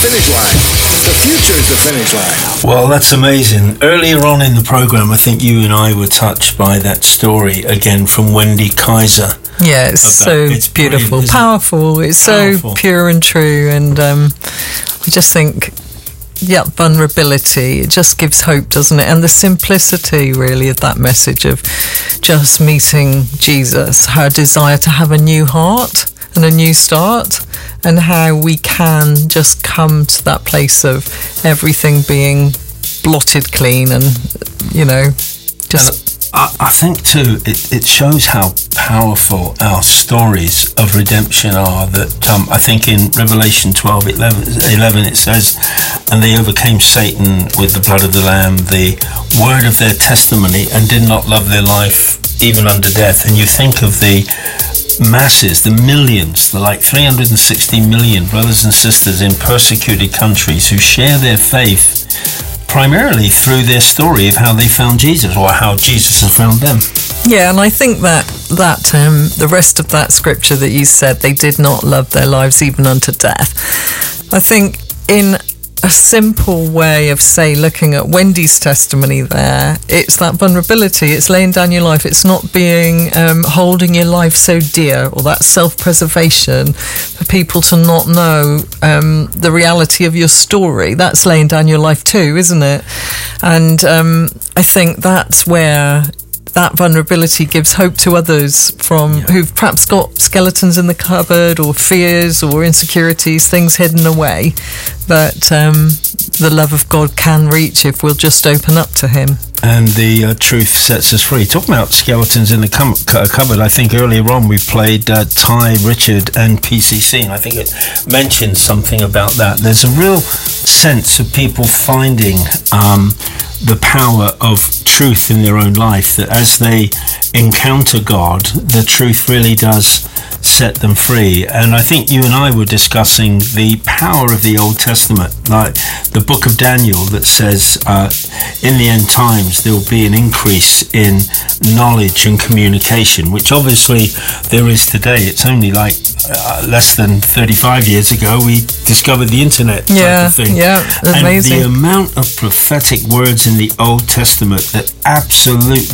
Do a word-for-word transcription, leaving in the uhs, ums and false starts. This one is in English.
finish line. The future is the finish line. Well, that's amazing. Earlier on in the program, I think you and I were touched by that story again from Wendy Kaiser. Yeah, it's so it's beautiful, powerful. It? It's powerful. So pure and true. And um, I just think, yeah, vulnerability, it just gives hope, doesn't it? And the simplicity, really, of that message of just meeting Jesus, her desire to have a new heart and a new start, and how we can just come to that place of everything being blotted clean and, you know, just... And I, I think, too, it, it shows how powerful our stories of redemption are. That um, I think in Revelation twelve, eleven it says, and they overcame Satan with the blood of the Lamb, the word of their testimony, and did not love their life even unto death. And you think of the masses, the millions, the like three hundred sixty million brothers and sisters in persecuted countries who share their faith primarily through their story of how they found Jesus, or how Jesus has found them. Yeah, and I think that that um, the rest of that scripture that you said, they did not love their lives even unto death. I think in a simple way of, say, looking at Wendy's testimony there, it's that vulnerability, it's laying down your life, it's not being um, holding your life so dear, or that self-preservation for people to not know um, the reality of your story. That's laying down your life too, isn't it? And um, I think that's where that vulnerability gives hope to others from yeah. who've perhaps got skeletons in the cupboard, or fears or insecurities, things hidden away, that um, the love of God can reach if we'll just open up to him. And the uh, truth sets us free. Talking about skeletons in the com- cupboard, I think earlier on we played uh, Ty, Richard and P C C, and I think it mentioned something about that. There's a real sense of people finding um, the power of truth in their own life, that as they encounter God, the truth really does set them free. And I think you and I were discussing the power of the Old Testament, like the book of Daniel that says uh, in the end times there will be an increase in knowledge and communication, which obviously there is today. It's only like uh, less than thirty-five years ago we discovered the internet type yeah, of thing. Yeah, amazing. And the amount of prophetic words in the Old Testament that absolutely